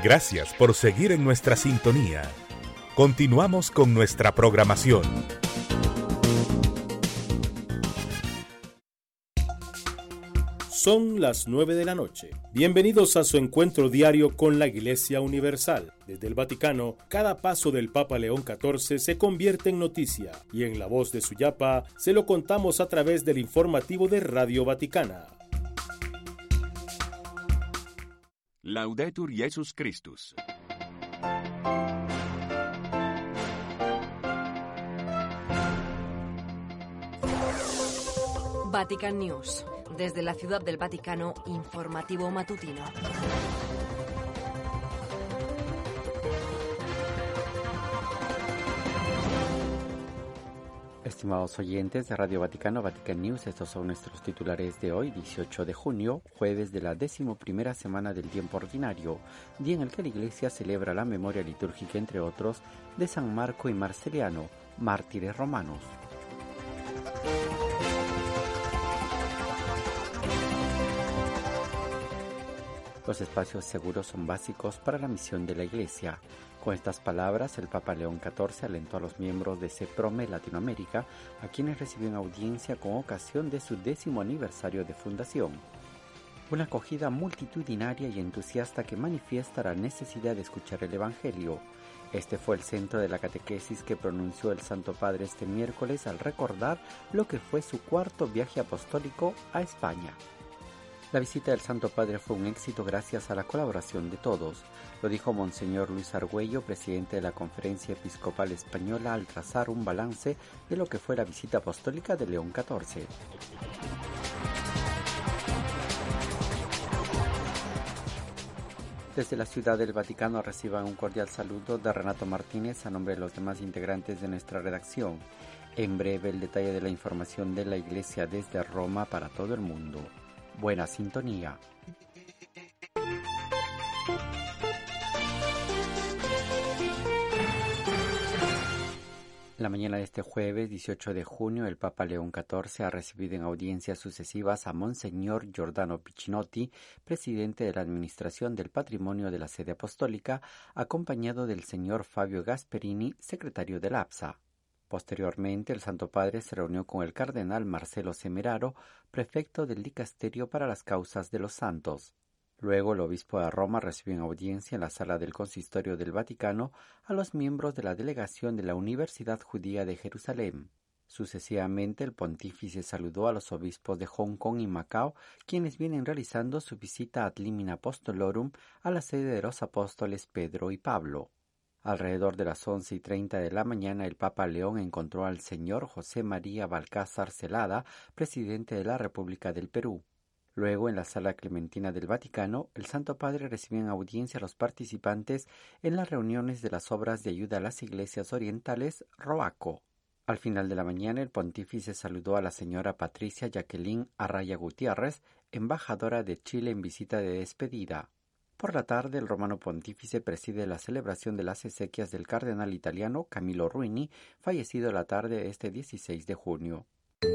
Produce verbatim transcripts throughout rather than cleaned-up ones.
Gracias por seguir en nuestra sintonía. Continuamos con nuestra programación. Son las nueve de la noche. Bienvenidos a su encuentro diario con la Iglesia Universal. Desde el Vaticano, cada paso del Papa León catorce se convierte en noticia y en la voz de Suyapa se lo contamos a través del informativo de Radio Vaticana. Laudetur Jesus Christus. Vatican News. Desde la Ciudad del Vaticano, informativo matutino. Estimados oyentes de Radio Vaticano, Vatican News, estos son nuestros titulares de hoy, dieciocho de junio, jueves de la decimoprimera semana del tiempo ordinario, día en el que la Iglesia celebra la memoria litúrgica, entre otros, de San Marco y Marceliano, mártires romanos. Los espacios seguros son básicos para la misión de la Iglesia. Con estas palabras, el Papa León catorce alentó a los miembros de CEPROME Latinoamérica, a quienes recibió en audiencia con ocasión de su décimo aniversario de fundación. Una acogida multitudinaria y entusiasta que manifiesta la necesidad de escuchar el Evangelio. Este fue el centro de la catequesis que pronunció el Santo Padre este miércoles al recordar lo que fue su cuarto viaje apostólico a España. La visita del Santo Padre fue un éxito gracias a la colaboración de todos, lo dijo Monseñor Luis Argüello, presidente de la Conferencia Episcopal Española, al trazar un balance de lo que fue la visita apostólica de León catorce. Desde la Ciudad del Vaticano reciban un cordial saludo de Renato Martínez a nombre de los demás integrantes de nuestra redacción. En breve el detalle de la información de la Iglesia desde Roma para todo el mundo. Buena sintonía. La mañana de este jueves, dieciocho de junio, el Papa León catorce ha recibido en audiencias sucesivas a Monseñor Giordano Piccinotti, presidente de la Administración del Patrimonio de la Sede Apostólica, acompañado del señor Fabio Gasperini, secretario del A P S A. Posteriormente, el Santo Padre se reunió con el cardenal Marcelo Semeraro, prefecto del Dicasterio para las Causas de los Santos. Luego, el obispo de Roma recibió en audiencia en la sala del Consistorio del Vaticano a los miembros de la delegación de la Universidad Judía de Jerusalén. Sucesivamente, el pontífice saludó a los obispos de Hong Kong y Macao, quienes vienen realizando su visita ad limina apostolorum a la sede de los apóstoles Pedro y Pablo. Alrededor de las once y treinta de la mañana, el Papa León encontró al señor José María Balcázar Celada, presidente de la República del Perú. Luego, en la Sala Clementina del Vaticano, el Santo Padre recibió en audiencia a los participantes en las reuniones de las obras de ayuda a las iglesias orientales ROACO. Al final de la mañana, el pontífice saludó a la señora Patricia Jacqueline Arraya Gutiérrez, embajadora de Chile en visita de despedida. Por la tarde, el romano pontífice preside la celebración de las exequias del cardenal italiano Camillo Ruini, fallecido la tarde de este dieciséis de junio.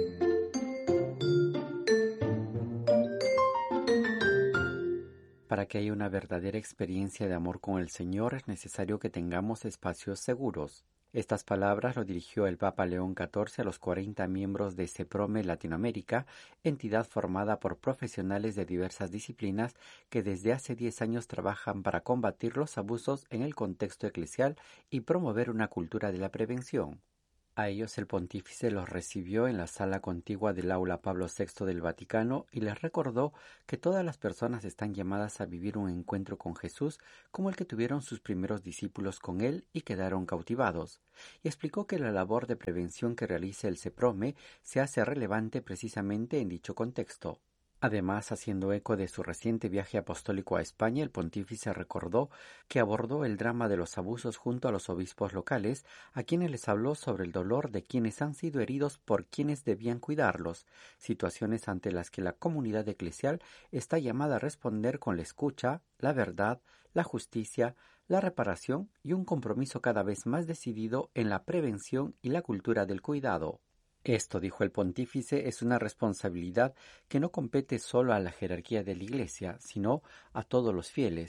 Para que haya una verdadera experiencia de amor con el Señor, es necesario que tengamos espacios seguros. Estas palabras lo dirigió el Papa León catorce a los cuarenta miembros de CEPROME Latinoamérica, entidad formada por profesionales de diversas disciplinas que desde hace diez años trabajan para combatir los abusos en el contexto eclesial y promover una cultura de la prevención. A ellos el pontífice los recibió en la sala contigua del aula Pablo sexto del Vaticano y les recordó que todas las personas están llamadas a vivir un encuentro con Jesús como el que tuvieron sus primeros discípulos con él y quedaron cautivados, y explicó que la labor de prevención que realiza el CEPROME se hace relevante precisamente en dicho contexto. Además, haciendo eco de su reciente viaje apostólico a España, el pontífice recordó que abordó el drama de los abusos junto a los obispos locales, a quienes les habló sobre el dolor de quienes han sido heridos por quienes debían cuidarlos, situaciones ante las que la comunidad eclesial está llamada a responder con la escucha, la verdad, la justicia, la reparación y un compromiso cada vez más decidido en la prevención y la cultura del cuidado. Esto, dijo el pontífice, es una responsabilidad que no compete solo a la jerarquía de la Iglesia, sino a todos los fieles.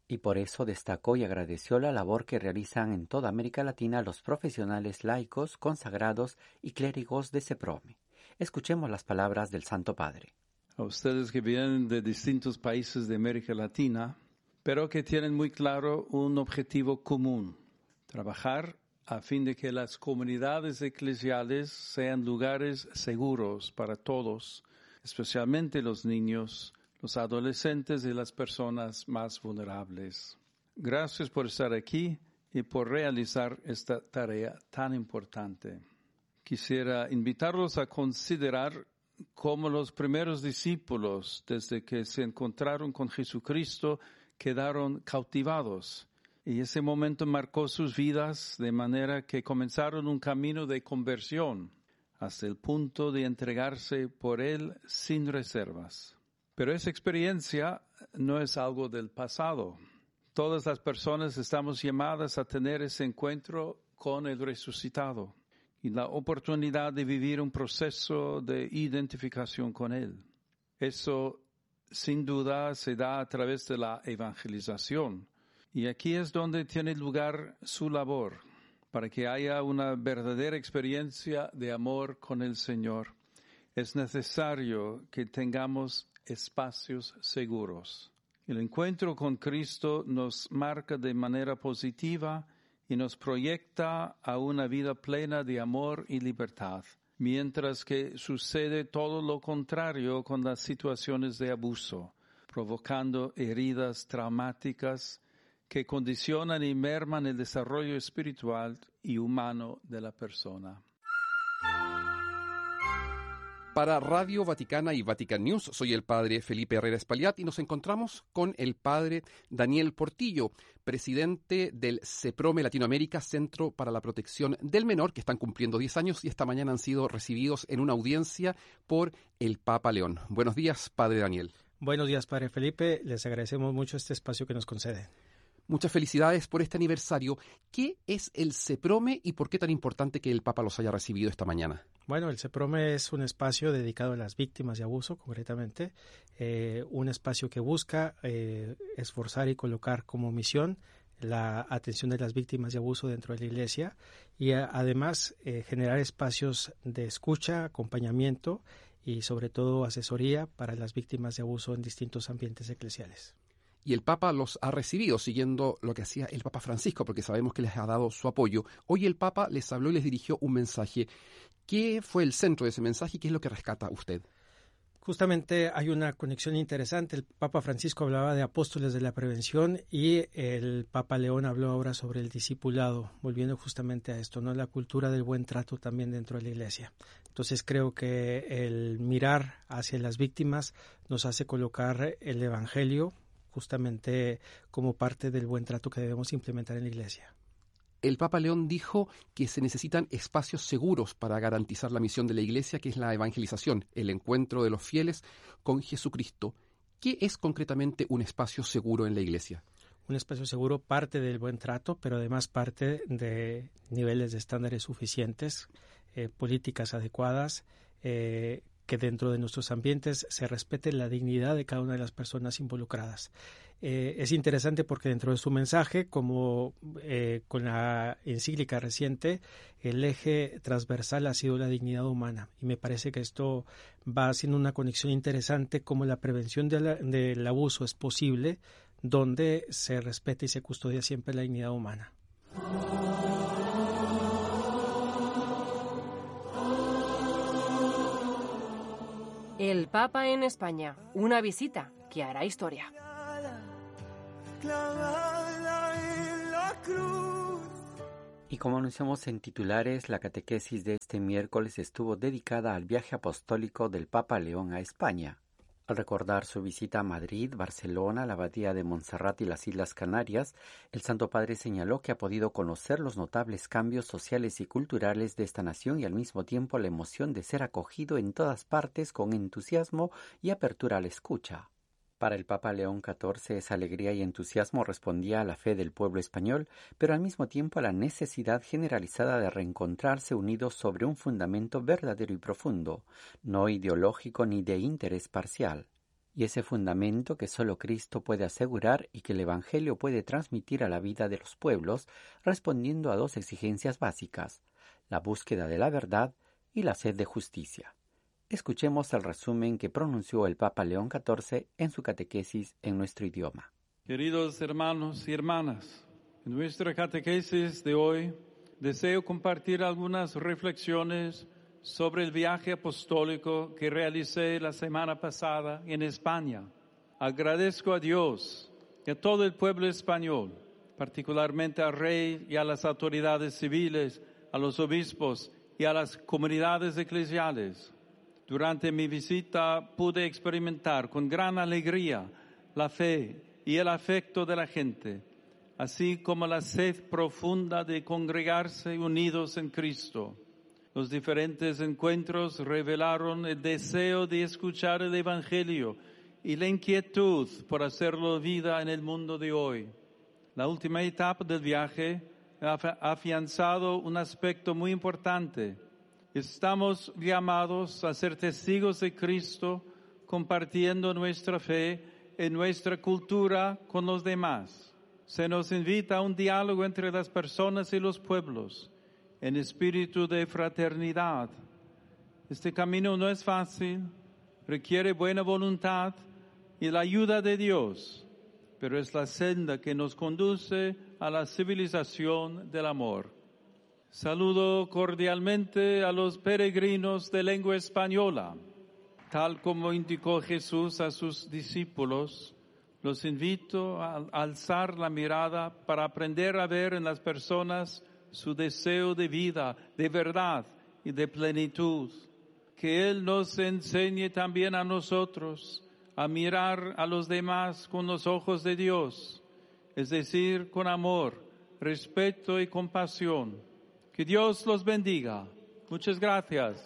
Y por eso destacó y agradeció la labor que realizan en toda América Latina los profesionales laicos, consagrados y clérigos de CEPROME. Escuchemos las palabras del Santo Padre. A ustedes que vienen de distintos países de América Latina, pero que tienen muy claro un objetivo común: trabajar a fin de que las comunidades eclesiales sean lugares seguros para todos, especialmente los niños, los adolescentes y las personas más vulnerables. Gracias por estar aquí y por realizar esta tarea tan importante. Quisiera invitarlos a considerar cómo los primeros discípulos, desde que se encontraron con Jesucristo, quedaron cautivados. Y ese momento marcó sus vidas de manera que comenzaron un camino de conversión hasta el punto de entregarse por Él sin reservas. Pero esa experiencia no es algo del pasado. Todas las personas estamos llamadas a tener ese encuentro con el resucitado y la oportunidad de vivir un proceso de identificación con Él. Eso, sin duda, se da a través de la evangelización. Y aquí es donde tiene lugar su labor, para que haya una verdadera experiencia de amor con el Señor. Es necesario que tengamos espacios seguros. El encuentro con Cristo nos marca de manera positiva y nos proyecta a una vida plena de amor y libertad, mientras que sucede todo lo contrario con las situaciones de abuso, provocando heridas traumáticas que condicionan y merman el desarrollo espiritual y humano de la persona. Para Radio Vaticana y Vatican News, soy el padre Felipe Herrera Espaillat y nos encontramos con el padre Daniel Portillo, presidente del CEPROME Latinoamérica, Centro para la Protección del Menor, que están cumpliendo diez años y esta mañana han sido recibidos en una audiencia por el Papa León. Buenos días, padre Daniel. Buenos días, padre Felipe. Les agradecemos mucho este espacio que nos conceden. Muchas felicidades por este aniversario. ¿Qué es el CEPROME y por qué tan importante que el Papa los haya recibido esta mañana? Bueno, el CEPROME es un espacio dedicado a las víctimas de abuso, concretamente, eh, un espacio que busca eh, esforzar y colocar como misión la atención de las víctimas de abuso dentro de la Iglesia y a, además eh, generar espacios de escucha, acompañamiento y sobre todo asesoría para las víctimas de abuso en distintos ambientes eclesiales. Y el Papa los ha recibido siguiendo lo que hacía el Papa Francisco, porque sabemos que les ha dado su apoyo. Hoy el Papa les habló y les dirigió un mensaje. ¿Qué fue el centro de ese mensaje y qué es lo que rescata usted? Justamente hay una conexión interesante. El Papa Francisco hablaba de apóstoles de la prevención y el Papa León habló ahora sobre el discipulado, volviendo justamente a esto, ¿no? La cultura del buen trato también dentro de la Iglesia. Entonces creo que el mirar hacia las víctimas nos hace colocar el Evangelio justamente como parte del buen trato que debemos implementar en la Iglesia. El Papa León dijo que se necesitan espacios seguros para garantizar la misión de la Iglesia, que es la evangelización, el encuentro de los fieles con Jesucristo. ¿Qué es concretamente un espacio seguro en la Iglesia? Un espacio seguro parte del buen trato, pero además parte de niveles de estándares suficientes, eh, políticas adecuadas, eh, que dentro de nuestros ambientes se respete la dignidad de cada una de las personas involucradas. Eh, es interesante porque dentro de su mensaje, como eh, con la encíclica reciente, el eje transversal ha sido la dignidad humana y me parece que esto va haciendo una conexión interesante como la prevención de la, del abuso es posible donde se respeta y se custodia siempre la dignidad humana. El Papa en España, una visita que hará historia. Y como anunciamos en titulares, la catequesis de este miércoles estuvo dedicada al viaje apostólico del Papa León a España. Al recordar su visita a Madrid, Barcelona, la Abadía de Montserrat y las Islas Canarias, el Santo Padre señaló que ha podido conocer los notables cambios sociales y culturales de esta nación y al mismo tiempo la emoción de ser acogido en todas partes con entusiasmo y apertura a la escucha. Para el Papa León catorce, esa alegría y entusiasmo respondía a la fe del pueblo español, pero al mismo tiempo a la necesidad generalizada de reencontrarse unidos sobre un fundamento verdadero y profundo, no ideológico ni de interés parcial. y ese fundamento que solo Cristo puede asegurar y que el Evangelio puede transmitir a la vida de los pueblos, respondiendo a dos exigencias básicas: la búsqueda de la verdad y la sed de justicia. Escuchemos el resumen que pronunció el Papa León catorce en su catequesis en nuestro idioma. Queridos hermanos y hermanas, en nuestra catequesis de hoy deseo compartir algunas reflexiones sobre el viaje apostólico que realicé la semana pasada en España. Agradezco a Dios y a todo el pueblo español, particularmente al rey y a las autoridades civiles, a los obispos y a las comunidades eclesiales. Durante mi visita pude experimentar con gran alegría la fe y el afecto de la gente, así como la sed profunda de congregarse unidos en Cristo. Los diferentes encuentros revelaron el deseo de escuchar el Evangelio y la inquietud por hacerlo vida en el mundo de hoy. La última etapa del viaje ha afianzado un aspecto muy importante. Estamos llamados a ser testigos de Cristo, compartiendo nuestra fe en nuestra cultura con los demás. Se nos invita a un diálogo entre las personas y los pueblos, en espíritu de fraternidad. Este camino no es fácil, requiere buena voluntad y la ayuda de Dios, pero es la senda que nos conduce a la civilización del amor. Saludo cordialmente a los peregrinos de lengua española. Tal como indicó Jesús a sus discípulos, los invito a alzar la mirada para aprender a ver en las personas su deseo de vida, de verdad y de plenitud. Que Él nos enseñe también a nosotros a mirar a los demás con los ojos de Dios, es decir, con amor, respeto y compasión. Que Dios los bendiga. Muchas gracias.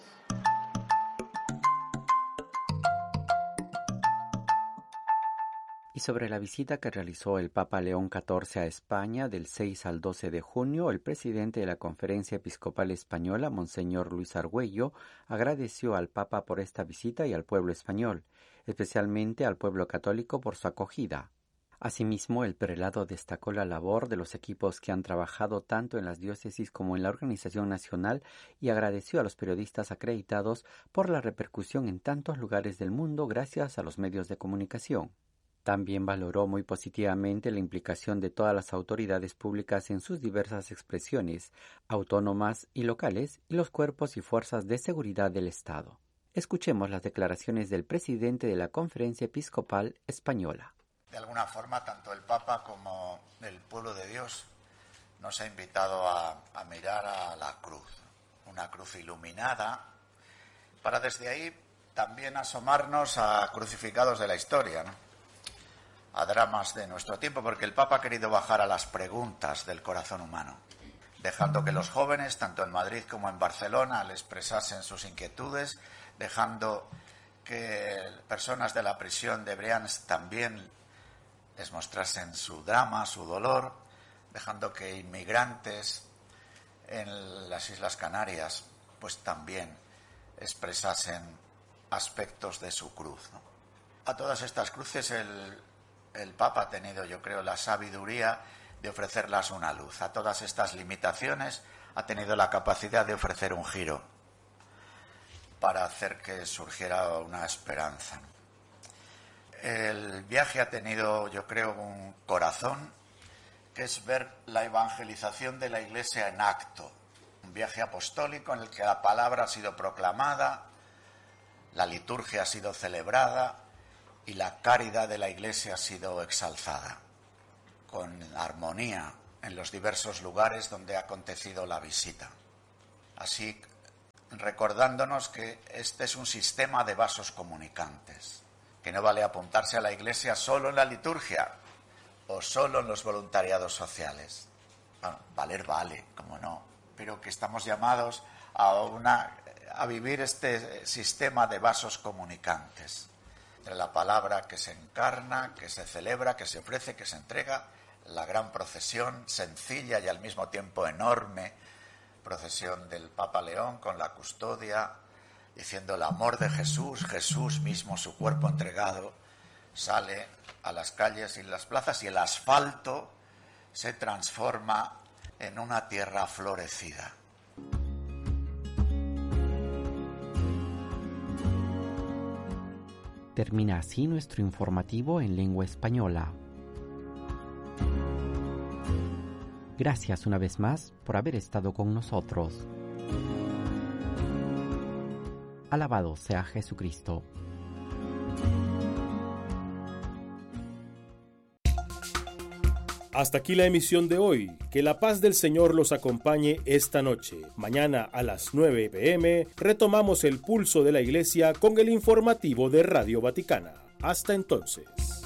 Y sobre la visita que realizó el Papa León catorce a España del seis al doce de junio, el presidente de la Conferencia Episcopal Española, Monseñor Luis Argüello, agradeció al Papa por esta visita y al pueblo español, especialmente al pueblo católico por su acogida. Asimismo, el prelado destacó la labor de los equipos que han trabajado tanto en las diócesis como en la organización nacional y agradeció a los periodistas acreditados por la repercusión en tantos lugares del mundo gracias a los medios de comunicación. También valoró muy positivamente la implicación de todas las autoridades públicas en sus diversas expresiones, autónomas y locales, y los cuerpos y fuerzas de seguridad del Estado. Escuchemos las declaraciones del presidente de la Conferencia Episcopal Española. De alguna forma, tanto el Papa como el pueblo de Dios nos ha invitado a, a mirar a la cruz, una cruz iluminada, para desde ahí también asomarnos a crucificados de la historia, ¿no? A dramas de nuestro tiempo, porque el Papa ha querido bajar a las preguntas del corazón humano, dejando que los jóvenes, tanto en Madrid como en Barcelona, le expresasen sus inquietudes, dejando que personas de la prisión de Brians también les mostrasen su drama, su dolor, dejando que inmigrantes en las Islas Canarias pues también expresasen aspectos de su cruz, ¿no? A todas estas cruces el, el Papa ha tenido, yo creo, la sabiduría de ofrecerlas una luz. A todas estas limitaciones ha tenido la capacidad de ofrecer un giro para hacer que surgiera una esperanza. El viaje ha tenido, yo creo, un corazón, que es ver la evangelización de la Iglesia en acto. Un viaje apostólico en el que la palabra ha sido proclamada, la liturgia ha sido celebrada y la caridad de la Iglesia ha sido exalzada, con armonía en los diversos lugares donde ha acontecido la visita. Así, recordándonos que este es un sistema de vasos comunicantes, que no vale apuntarse a la Iglesia solo en la liturgia o solo en los voluntariados sociales. Bueno, valer vale, como no, pero que estamos llamados a, una, a vivir este sistema de vasos comunicantes, entre la palabra que se encarna, que se celebra, que se ofrece, que se entrega, la gran procesión sencilla y al mismo tiempo enorme, procesión del Papa León con la custodia, diciendo el amor de Jesús, Jesús mismo, su cuerpo entregado, sale a las calles y las plazas y el asfalto se transforma en una tierra florecida. Termina así nuestro informativo en lengua española. Gracias una vez más por haber estado con nosotros. Alabado sea Jesucristo. Hasta aquí la emisión de hoy. Que la paz del Señor los acompañe esta noche. Mañana a las nueve pe eme retomamos el pulso de la Iglesia con el informativo de Radio Vaticana. Hasta entonces.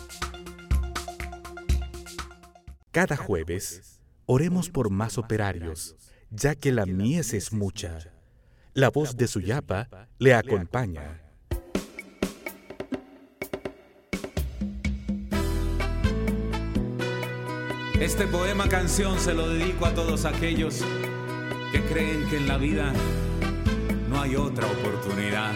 Cada jueves, oremos por más operarios, ya que la mies es mucha. La voz de Suyapa le acompaña. Este poema canción se lo dedico a todos aquellos que creen que en la vida no hay otra oportunidad.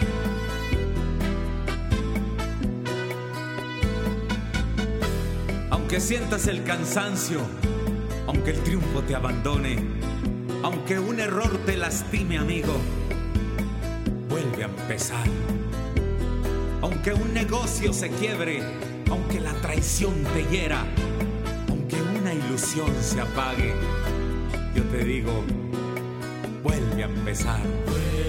Aunque sientas el cansancio, aunque el triunfo te abandone, aunque un error te lastime, amigo, vuelve a empezar. Aunque un negocio se quiebre, aunque la traición te hiera, una ilusión se apague, yo te digo, vuelve a empezar.